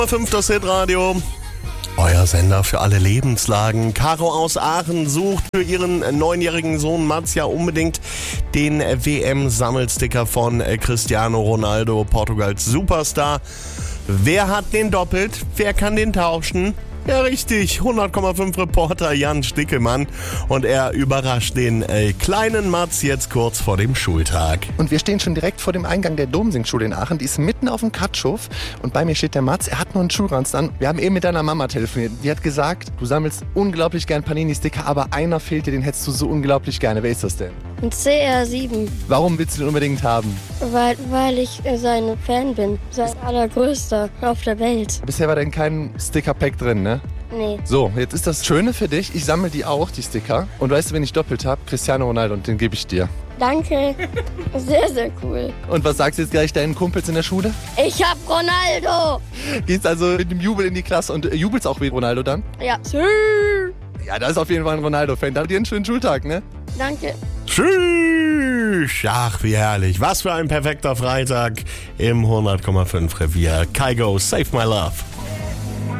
5. Das Hitradio. Euer Sender für alle Lebenslagen. Caro aus Aachen sucht für ihren 9-jährigen Sohn Mats ja unbedingt den WM-Sammelsticker von Cristiano Ronaldo, Portugals Superstar. Wer hat den doppelt? Wer kann den tauschen? Ja, richtig. 100,5 Reporter Jan Stickelmann. Und er überrascht den kleinen Mats jetzt kurz vor dem Schultag. Und wir stehen schon direkt vor dem Eingang der Domsingschule in Aachen. Die ist mitten auf dem Katschhof. Und bei mir steht der Mats. Er hat nur einen Schulranz an. Wir haben eben mit deiner Mama telefoniert. Die hat gesagt, du sammelst unglaublich gern Panini-Sticker, aber einer fehlt dir, den hättest du so unglaublich gerne. Wer ist das denn? Ein CR7, Warum willst du den unbedingt haben? weil ich sein Fan bin. Sein allergrößter auf der Welt. Bisher war denn kein Sticker-Pack drin, ne? Nee. So, jetzt ist das Schöne für dich. Ich sammle die auch, die Sticker. Und weißt du, wen ich doppelt habe? Cristiano Ronaldo. Und den gebe ich dir. Danke. Sehr, sehr cool. Und was sagst du jetzt gleich deinen Kumpels in der Schule? Ich hab Ronaldo. Gehst also mit dem Jubel in die Klasse und jubelst auch wie Ronaldo dann? Ja. Ja, das ist auf jeden Fall ein Ronaldo-Fan. Dann dir einen schönen Schultag, ne? Danke. Tschüss. Ach, wie herrlich. Was für ein perfekter Freitag im 100,5 Revier. Kygo, Save My Love.